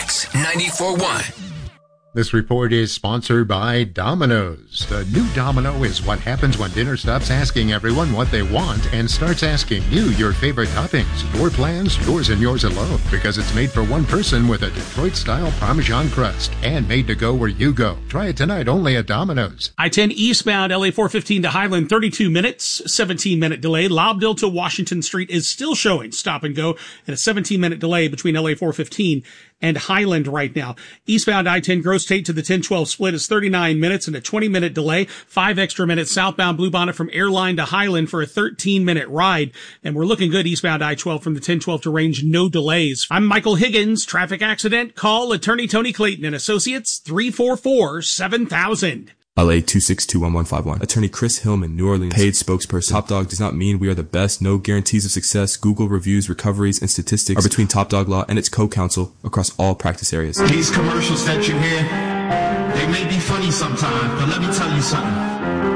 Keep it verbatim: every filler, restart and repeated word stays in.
Mix ninety-four point one. This report is sponsored by Domino's. The new Domino is what happens when dinner stops asking everyone what they want and starts asking you your favorite toppings, your plans, yours and yours alone, because it's made for one person with a Detroit-style Parmesan crust and made to go where you go. Try it tonight only at Domino's. I ten eastbound L A four fifteen to Highland, thirty-two minutes, seventeen minute delay. Lobdell to Washington Street is still showing stop and go and a seventeen minute delay between L A four fifteen and Highland right now. Eastbound I ten Grove State to the ten twelve split is thirty-nine minutes and a twenty minute delay. Five extra minutes southbound Bluebonnet from Airline to Highland for a thirteen minute ride. And we're looking good eastbound I twelve from the ten twelve to Range, no delays. I'm Michael Higgins. Traffic accident? Call attorney Tony Clayton and Associates three four four, seven thousand. L A two six two one one five one. Attorney Chris Hillman, New Orleans, paid spokesperson. Top Dog does not mean we are the best. No guarantees of success. Google reviews, recoveries, and statistics are between Top Dog Law and its co-counsel across all practice areas. These commercials that you hear, they may be funny sometimes, but let me tell you something.